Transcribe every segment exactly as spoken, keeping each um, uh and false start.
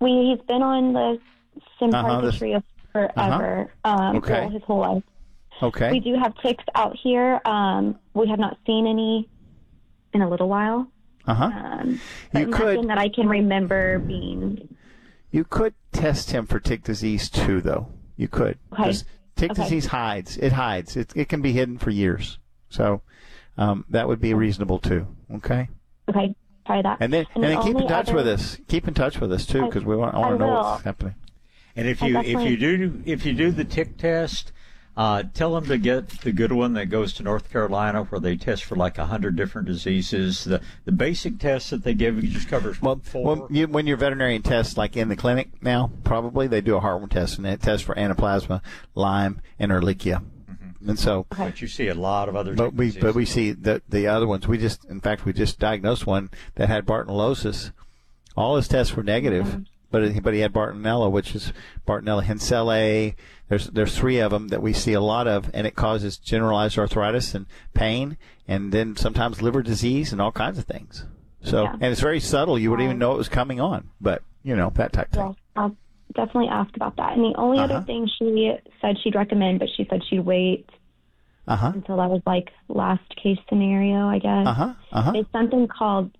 we he's been on the Simparica Uh-huh, trio forever, uh-huh. um, Okay. well, his whole life. Okay. We do have ticks out here. Um, we have not seen any in a little while. Uh-huh. Um, but You nothing could- that I can remember being. You could test him for tick disease too, though. You could. Okay. 'Cause tick Okay. disease hides. It hides. It it can be hidden for years. So um, that would be reasonable too. Okay. Okay, try that. And then and, the then keep in only touch other- with us. Keep in touch with us too, I- because we want I want I to know will. what's happening. And if I you if definitely- you do if you do the tick test, uh, tell them to get the good one that goes to North Carolina, where they test for like a hundred different diseases. The the basic test that they give you just covers Well, four. when, you, when your veterinarian tests, like in the clinic now, probably they do a heartworm test, and it tests for Anaplasma, Lyme, and Ehrlichia. And so, But you see a lot of other. but tick we diseases. but we see the the other ones. We just, in fact, we just diagnosed one that had Bartonellosis. All his tests were negative, Mm-hmm. but it, but he had Bartonella, which is Bartonella henselae. There's there's three of them that we see a lot of, and it causes generalized arthritis and pain, and then sometimes liver disease and all kinds of things. So, Yeah. and it's very subtle. You wouldn't even know it was coming on, but you know that type of thing. Yes, I'll definitely ask about that. And the only Uh-huh. other thing she said she'd recommend, but she said she'd wait Uh huh. until that was like last case scenario, I guess. Uh huh. Uh huh. It's something called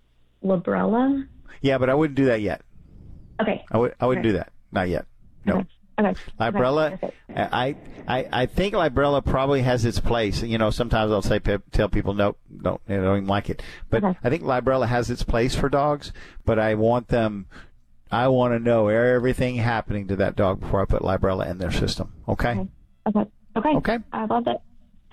Librela. Yeah, but I wouldn't do that yet. Okay. I would I wouldn't Okay. do that. Not yet. No. Okay. Okay. Librela, Okay, I, I I think Librela probably has its place. You know, sometimes I'll say tell people no, don't, they don't even like it. But Okay. I think Librela has its place for dogs. But I want them, I want to know everything happening to that dog before I put Librela in their system. Okay. Okay. Okay. Okay. Okay. I love it.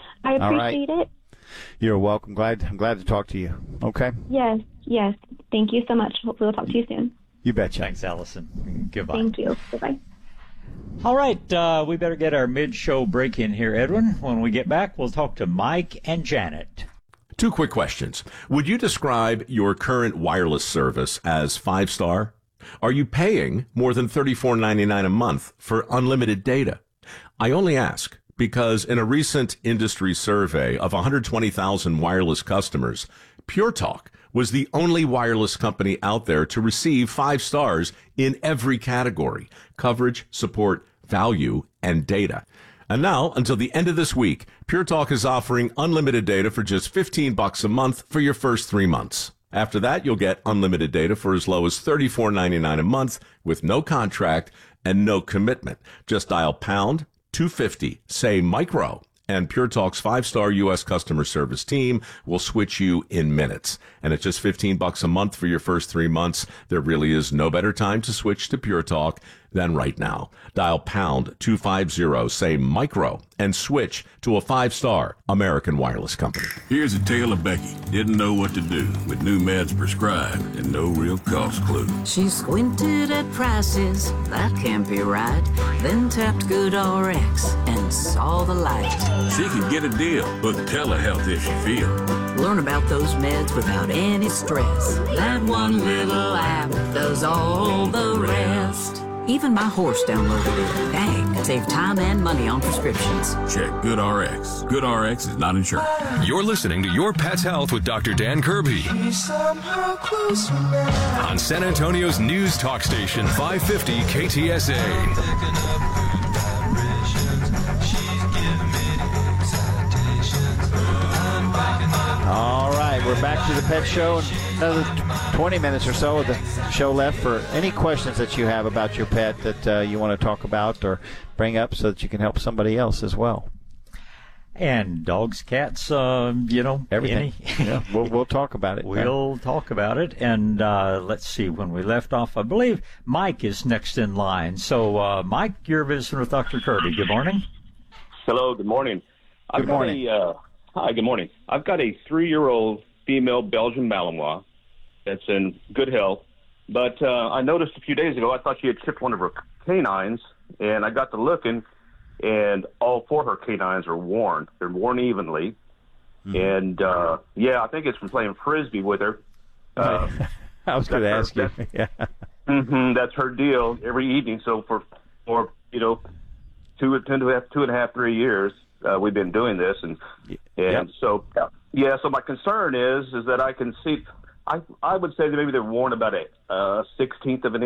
I All right. appreciate it. You're welcome. Glad I'm glad to talk to you. Okay. Yes. Yes. Thank you so much. Hopefully we'll talk to you soon. You betcha. Thanks, Allison. Goodbye. Thank you. Bye-bye. All right, uh, we better get our mid-show break in here, Edwin. When we get back, we'll talk to Mike and Janet. Two quick questions. Would you describe your current wireless service as five-star? Are you paying more than thirty-four ninety-nine a month for unlimited data? I only ask because in a recent industry survey of one hundred twenty thousand wireless customers, Pure Talk was the only wireless company out there to receive five stars in every category: coverage, support, value, and data. And now, until the end of this week, Pure Talk is offering unlimited data for just fifteen bucks a month for your first three months. After that, you'll get unlimited data for as low as thirty-four ninety-nine a month with no contract and no commitment. Just dial pound two fifty, say micro, and Pure Talk's five-star U S customer service team will switch you in minutes. And at just fifteen bucks a month for your first three months, there really is no better time to switch to Pure Talk than right now. Dial pound two fifty, say micro, and switch to a five-star American wireless company. Here's a tale of Becky. Didn't know what to do with new meds prescribed and no real cost clue. She squinted at prices, that can't be right. Then tapped GoodRx and saw the light. She could get a deal, book telehealth if she feels. Learn about those meds without any stress. That one little app does all the rest. Even my horse downloaded it. Dang, save time and money on prescriptions. Check GoodRx. GoodRx is not insured. You're listening to Your Pet's Health with Doctor Dan Kirby on San Antonio's news talk station, five fifty K T S A. All right, we're back to the pet show. Another twenty minutes or so of the show left for any questions that you have about your pet that uh, you want to talk about or bring up so that you can help somebody else as well. And dogs, cats, uh, you know, Everything. any- Yeah, we'll, we'll talk about it. We'll talk about it. And uh, let's see, when we left off, I believe Mike is next in line. So, uh, Mike, you're visiting with Doctor Kirby. Good morning. Hello, good morning. I've Good got morning. A, uh, hi, good morning. I've got a three-year-old female Belgian Malinois that's in good health. But uh, I noticed a few days ago, I thought she had chipped one of her canines, and I got to looking, and all four of her canines are worn. They're worn evenly. Mm-hmm. And, uh, yeah, I think it's from playing Frisbee with her. Uh, I was going to that's ask her- you. Yeah. hmm that's her deal every evening. So for, for you know, two, two, and a half, two and a half, three years, uh, we've been doing this. And, and Yep. so, yeah, so my concern is, is that I can see, I, I would say that maybe they're worn about a uh, sixteenth of an